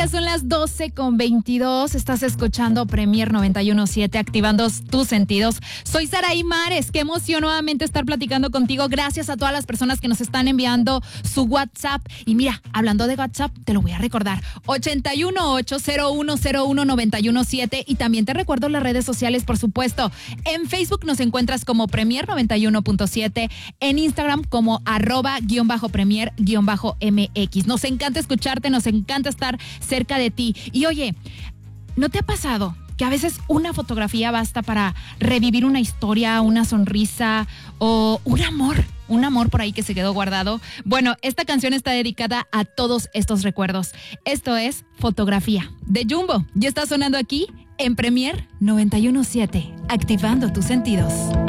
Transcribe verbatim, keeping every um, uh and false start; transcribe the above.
ya son las doce con veintidós. Estás escuchando Premier noventa y uno punto siete, activando tus sentidos. Soy Saraí Mares. Qué emoción nuevamente estar platicando contigo. Gracias a todas las personas que nos están enviando su WhatsApp. Y mira, hablando de WhatsApp, te lo voy a recordar. ochenta y uno ocho cero uno cero uno noventa y uno siete. Y también te recuerdo las redes sociales, por supuesto. En Facebook nos encuentras como Premier noventa y uno punto siete. En Instagram como arroba guión bajo Premier guión bajo M X. Nos encanta escucharte, nos encanta estar cerca de ti. Y oye, ¿no te ha pasado que a veces una fotografía basta para revivir una historia, una sonrisa o un amor? Un amor por ahí que se quedó guardado. Bueno, esta canción está dedicada a todos estos recuerdos. Esto es Fotografía de Jumbo. Ya está sonando aquí en Premier noventa y uno punto siete, activando tus sentidos.